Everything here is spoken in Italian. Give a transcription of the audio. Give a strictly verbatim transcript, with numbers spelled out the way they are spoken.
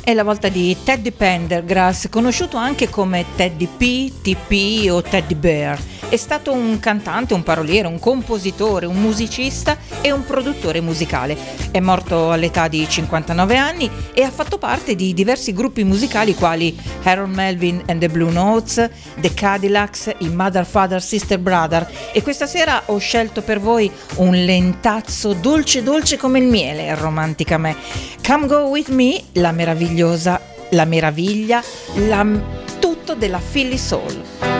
È la volta di Teddy Pendergrass, conosciuto anche come Teddy P, T P o Teddy Bear. È stato un cantante, un paroliere, un compositore, un musicista e un produttore musicale. È morto all'età di cinquantanove anni e ha fatto parte di diversi gruppi musicali quali Harold Melvin and the Blue Notes, The Cadillacs, i Mother Father Sister Brother, e questa sera ho scelto per voi un lentazzo dolce dolce come il miele, romantica me. Come Go With Me, la meravigliosa, la meraviglia, la tutto della Philly Soul.